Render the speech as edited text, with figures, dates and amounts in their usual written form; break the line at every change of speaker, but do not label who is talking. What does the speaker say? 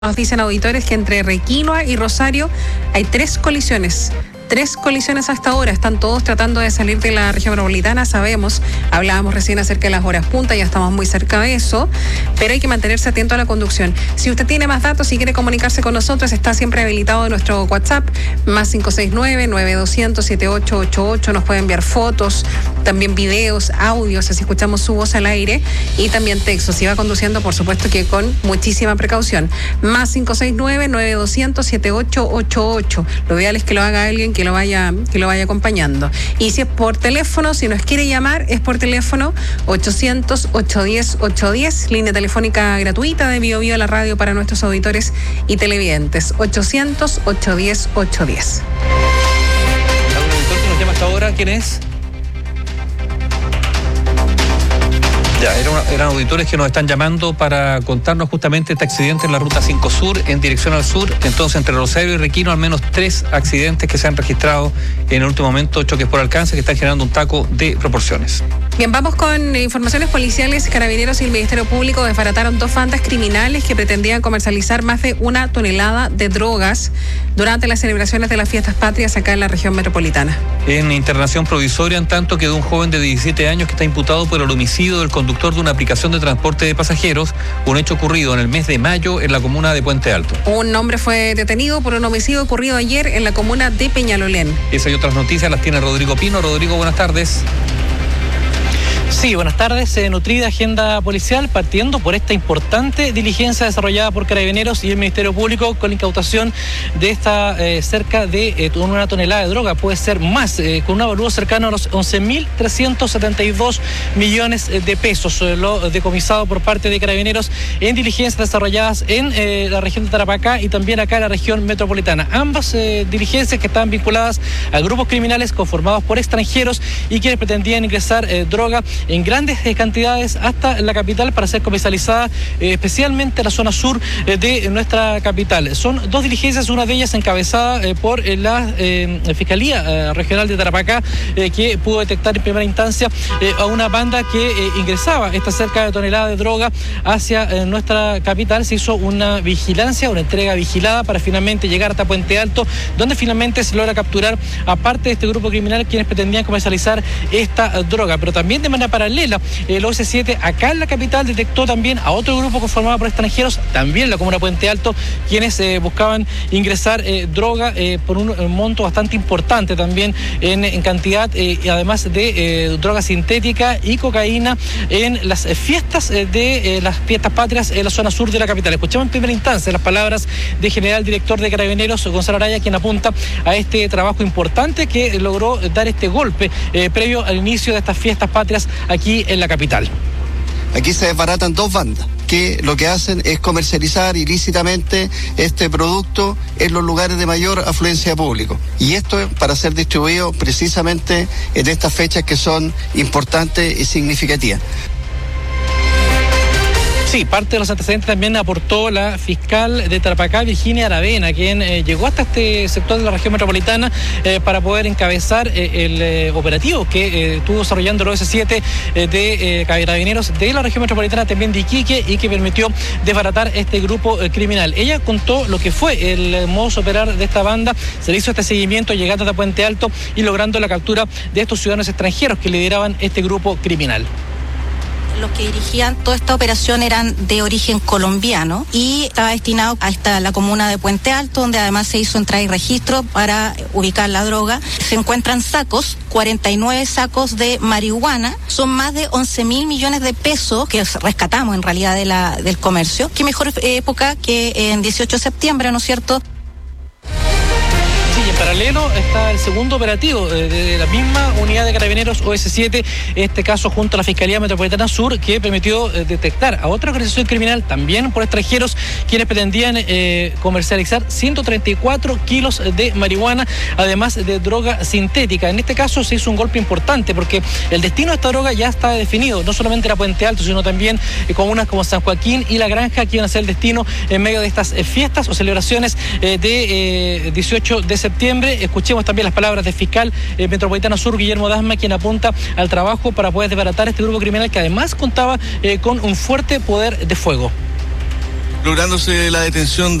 Nos dicen auditores que entre Requinoa y Rosario hay 3 colisiones. 3 colisiones hasta ahora, están todos tratando de salir de la región metropolitana, sabemos, hablábamos recién acerca de las horas punta, ya estamos muy cerca de eso, pero hay que mantenerse atento a la conducción. Si usted tiene más datos y quiere comunicarse con nosotros, está siempre habilitado nuestro WhatsApp, más 569-9200-7888, nos puede enviar fotos, también videos, audios, así escuchamos su voz al aire, y también textos. Si va conduciendo, por supuesto que con muchísima precaución, más 569-9200-7888, lo ideal es que lo haga alguien que lo vaya acompañando. Y si es por teléfono, si nos quiere llamar, es por teléfono 800-810-810, línea telefónica gratuita de Bio Bio, la radio para nuestros auditores y televidentes. 800-810-810.
¿Algún auditor que nos llama hasta ahora? ¿Quién es? Ya, eran auditores que nos están llamando para contarnos justamente este accidente en la ruta 5 Sur en dirección al sur. Entonces, entre Rosario y Requino, al menos 3 accidentes que se han registrado en el último momento, choques por alcance que están generando un taco de proporciones.
Bien, vamos con informaciones policiales. Carabineros y el Ministerio Público desbarataron 2 bandas criminales que pretendían comercializar más de 1 tonelada de drogas durante las celebraciones de las fiestas patrias acá en la región metropolitana.
En internación provisoria, en tanto, quedó un joven de 17 años que está imputado por el homicidio del conductor de una aplicación de transporte de pasajeros, un hecho ocurrido en el mes de mayo en la comuna de Puente Alto. Un
hombre fue detenido por un homicidio ocurrido ayer en la comuna de Peñalolén.
Esa y otras noticias las tiene Rodrigo Pino. Rodrigo, buenas tardes.
Sí, buenas tardes. Nutrida agenda policial, partiendo por esta importante diligencia desarrollada por Carabineros y el Ministerio Público con la incautación de esta cerca de 1 tonelada de droga, puede ser más, con un avalúo cercano a los 11.372 millones de pesos, lo decomisado por parte de Carabineros en diligencias desarrolladas en la región de Tarapacá y también acá en la región metropolitana. Ambas diligencias que estaban vinculadas a grupos criminales conformados por extranjeros y quienes pretendían ingresar droga en grandes cantidades hasta la capital para ser comercializada, especialmente en la zona sur de nuestra capital. Son 2 diligencias, una de ellas encabezada por la Fiscalía Regional de Tarapacá, que pudo detectar en primera instancia a una banda que ingresaba esta cerca de tonelada de droga hacia nuestra capital. Se hizo una vigilancia, una entrega vigilada para finalmente llegar hasta Puente Alto, donde finalmente se logra capturar a parte de este grupo criminal quienes pretendían comercializar esta droga, pero también de manera paralela, el OS7 acá en la capital detectó también a otro grupo conformado por extranjeros, también en la comuna de Puente Alto, quienes buscaban ingresar droga por un monto bastante importante también en cantidad, y además de droga sintética y cocaína en las fiestas de las fiestas patrias en la zona sur de la capital. Escuchamos en primera instancia las palabras del general director de Carabineros, Gonzalo Araya, quien apunta a este trabajo importante que logró dar este golpe previo al inicio de estas fiestas patrias aquí en la capital.
Aquí se desbaratan 2 bandas que lo que hacen es comercializar ilícitamente este producto en los lugares de mayor afluencia de público. Y esto para ser distribuido precisamente en estas fechas que son importantes y significativas.
Sí, parte de los antecedentes también aportó la fiscal de Tarapacá, Virginia Aravena, quien llegó hasta este sector de la región metropolitana para poder encabezar el operativo que estuvo desarrollando el OS7 de Carabineros de la región metropolitana, también de Iquique, y que permitió desbaratar este grupo criminal. Ella contó lo que fue el modus operandi de esta banda. Se le hizo este seguimiento llegando hasta Puente Alto y logrando la captura de estos ciudadanos extranjeros que lideraban este grupo criminal.
Los que dirigían toda esta operación eran de origen colombiano y estaba destinado a la comuna de Puente Alto, donde además se hizo entrada y registro para ubicar la droga. Se encuentran sacos, 49 sacos de marihuana, son más de 11.000 millones de pesos que rescatamos en realidad del comercio. Qué mejor época que en 18 de septiembre, ¿no es cierto?
Sí, en paralelo está el segundo operativo de la misma unidad de Carabineros OS7, este caso junto a la Fiscalía Metropolitana Sur, que permitió detectar a otra organización criminal, también por extranjeros, quienes pretendían comercializar 134 kilos de marihuana, además de droga sintética. En este caso se hizo un golpe importante porque el destino de esta droga ya está definido, no solamente era Puente Alto, sino también comunas como San Joaquín y La Granja, que iban a ser el destino en medio de estas fiestas o celebraciones de 18 de septiembre. Escuchemos también las palabras del fiscal Metropolitano Sur, Guillermo Dasma, quien apunta al trabajo para poder desbaratar este grupo criminal que además contaba con un fuerte poder de fuego.
lográndose la detención